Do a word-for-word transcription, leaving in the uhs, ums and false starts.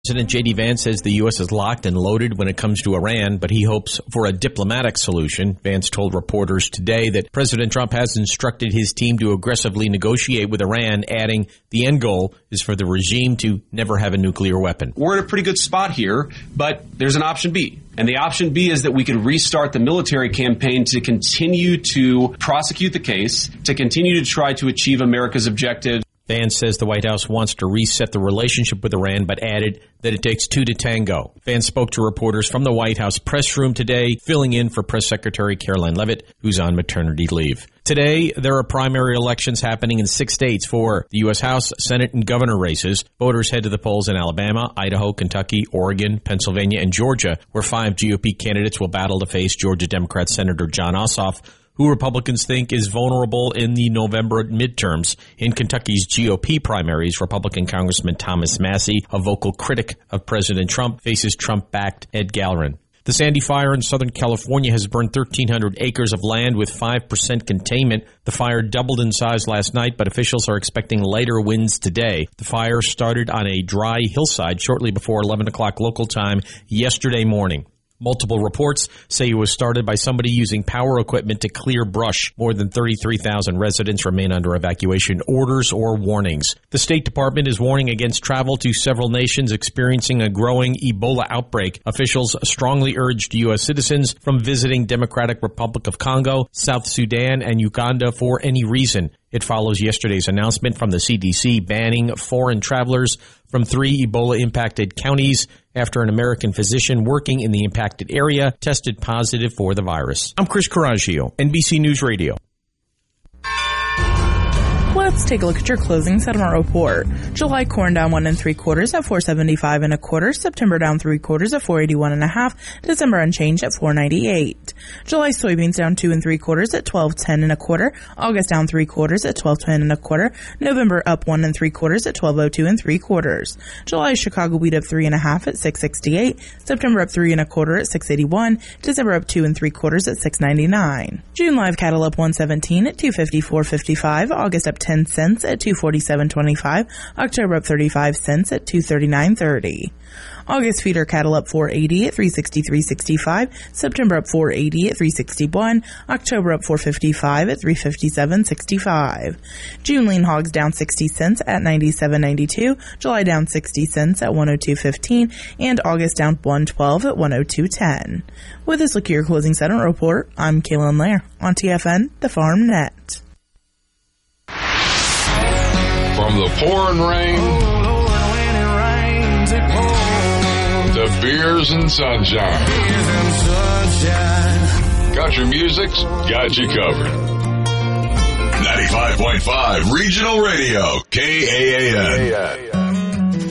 President J D. Vance says the U S is locked and loaded when it comes to Iran, but he hopes for a diplomatic solution. Vance told reporters today that President Trump has instructed his team to aggressively negotiate with Iran, adding the end goal is for the regime to never have a nuclear weapon. We're in a pretty good spot here, but there's an option B. And the option B is that we could restart the military campaign to continue to prosecute the case, to continue to try to achieve America's objectives. Vance says the White House wants to reset the relationship with Iran, but added that it takes two to tango. Vance spoke to reporters from the White House press room today, filling in for Press Secretary Caroline Leavitt, who's on maternity leave. Today, there are primary elections happening in six states for the U S House, Senate, and governor races. Voters head to the polls in Alabama, Idaho, Kentucky, Oregon, Pennsylvania, and Georgia, where five G O P candidates will battle to face Georgia Democrat Senator Jon Ossoff, who Republicans think is vulnerable in the November midterms. In Kentucky's G O P primaries, Republican Congressman Thomas Massie, a vocal critic of President Trump, faces Trump-backed Ed Gallerin. The Sandy Fire in Southern California has burned thirteen hundred acres of land with five percent containment. The fire doubled in size last night, but officials are expecting lighter winds today. The fire started on a dry hillside shortly before eleven o'clock local time yesterday morning. Multiple reports say it was started by somebody using power equipment to clear brush. More than thirty-three thousand residents remain under evacuation orders or warnings. The State Department is warning against travel to several nations experiencing a growing Ebola outbreak. Officials strongly urged U S citizens from visiting Democratic Republic of Congo, South Sudan, and Uganda for any reason. It follows yesterday's announcement from the C D C banning foreign travelers from three Ebola-impacted counties after an American physician working in the impacted area tested positive for the virus. I'm Chris Coraggio, N B C News Radio. Let's take a look at your closing settlement report. July corn down one and three quarters at four seventy-five and a quarter. September down three quarters at four eighty-one and a half. December unchanged at four ninety-eight. July soybeans down two and three quarters at twelve ten and a quarter. August down three quarters at twelve ten and a quarter. November up one and three quarters at twelve oh two and three quarters. July Chicago wheat up three and a half at six sixty-eight. September up three and a quarter at six eighty-one. December up two and three quarters at six ninety-nine. June live cattle up one seventeen at two fifty-four fifty-five. August up ten cents at two forty-seven twenty-five. October up thirty-five cents at two thirty-nine thirty. August feeder cattle up four eighty at three sixty-three sixty-five. September up four eighty at three sixty-one. October up four fifty-five at three fifty-seven sixty-five. June lean hogs down sixty cents at ninety-seven ninety-two. July down sixty cents at one oh two fifteen. And August down one twelve at one oh two ten. With this look at your closing settlement report, I'm Kaylin Lair on T F N, the Farm Net. From the pouring rain oh, when it rains, it pours. to beers and sunshine. Beers and sunshine. Country music's got you covered. ninety-five point five Regional Radio, K A A N.